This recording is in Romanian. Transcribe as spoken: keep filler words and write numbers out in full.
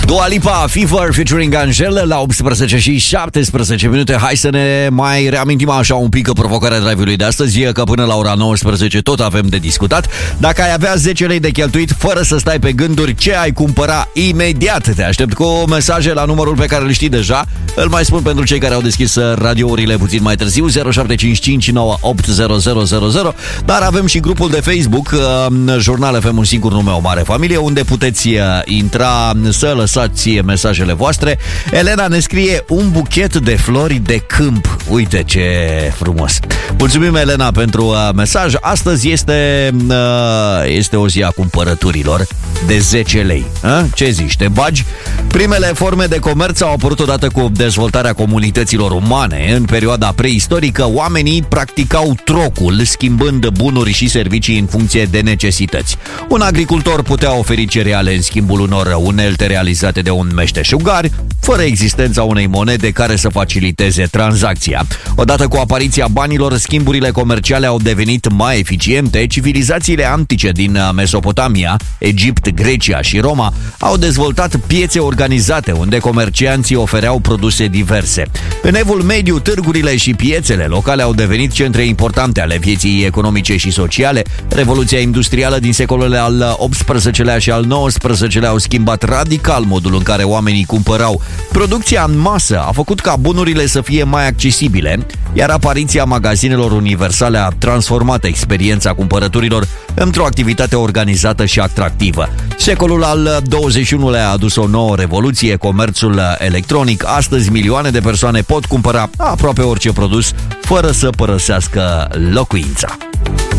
Dua Lipa, Fever featuring Angela la optsprezece și șaptesprezece minute. Hai să ne mai reamintim așa un pic că provocarea drive-ului de astăzi e că până la ora nouăsprezece tot avem de discutat. Dacă ai avea zece lei de cheltuit fără să stai pe gânduri, ce ai cumpăra imediat? Te aștept cu mesaje la numărul pe care îl știi deja. Îl mai spun pentru cei care au deschis radiourile puțin mai târziu, zero șapte cinci cinci nouă opt zero zero zero zero. Dar avem și grupul de Facebook Jurnal F M, un singur nume, o mare familie, unde puteți intra să lăsați mesajele voastre. Elena ne scrie un buchet de flori de câmp. Uite ce frumos. Mulțumim, Elena, pentru mesaj. Astăzi este este o zi a cumpărăturilor de zece lei. A? Ce zici, te bagi? Primele forme de comerț au apărut odată cu dezvoltarea comunităților umane. În perioada preistorică, oamenii practicau trocul, schimbând bunuri și servicii în funcție de necesități. Un agricultor putea oferi cereale în schimbul unor unelte realizate de un meșteșugar, fără existența unei monede care să faciliteze tranzacția. Odată cu apariția banilor, schimburile comerciale au devenit mai eficiente. Civilizațiile antice din Mesopotamia, Egipt, Grecia și Roma au dezvoltat piețe organizate unde comercianții ofereau produse diverse. În Evul Mediu, târgurile și piețele locale au devenit centre importante ale vieții economice și sociale. Revoluția industrială din secolele al optsprezecelea și al nouăsprezecelea au schimbat radical modul în care oamenii cumpărau. Producția în masă a făcut ca bunurile să fie mai accesibile, iar apariția magazinelor universale a transformat experiența cumpărăturilor într-o activitate organizată și atractivă. Secolul al douăzeci și unu-lea a adus o nouă revoluție, comerțul electronic. Astăzi milioane de persoane pot cumpăra aproape orice produs fără să părăsească locuința.